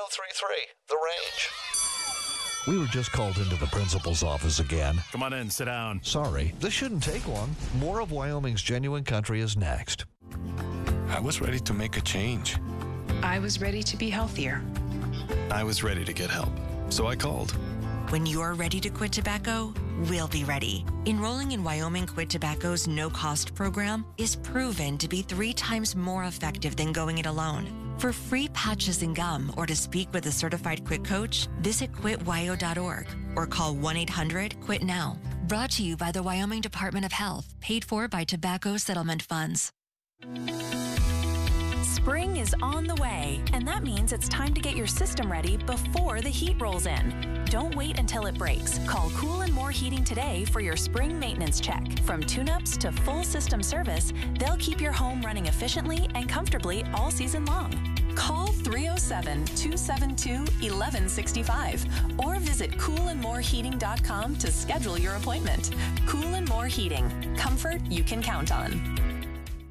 The Range. We were just called into the principal's office again. Come on in, sit down. Sorry, this shouldn't take long. More of Wyoming's Genuine Country is next. I was ready to make a change. I was ready to be healthier. I was ready to get help, so I called. When you're ready to quit tobacco, we'll be ready. Enrolling in Wyoming Quit Tobacco's no-cost program is proven to be 3 times more effective than going it alone. For free patches and gum or to speak with a certified quit coach, visit quitwyo.org or call 1-800-QUIT-NOW. Brought to you by the Wyoming Department of Health, paid for by Tobacco Settlement Funds. Spring is on the way, and that means it's time to get your system ready before the heat rolls in. Don't wait until it breaks. Call Cool & More Heating today for your spring maintenance check. From tune-ups to full system service, they'll keep your home running efficiently and comfortably all season long. Call 307-272-1165 or visit coolandmoreheating.com to schedule your appointment. Cool & More Heating. Comfort you can count on.